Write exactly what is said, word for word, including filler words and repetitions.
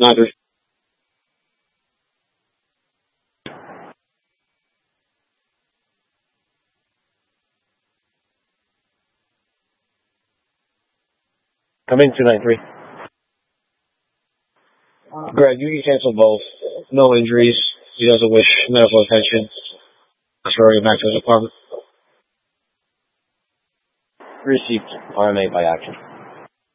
nine three. Come in, two nine three. Greg, you can cancel both. No injuries. He doesn't wish medical attention. Sorry, back to his apartment. Received. R M A by action.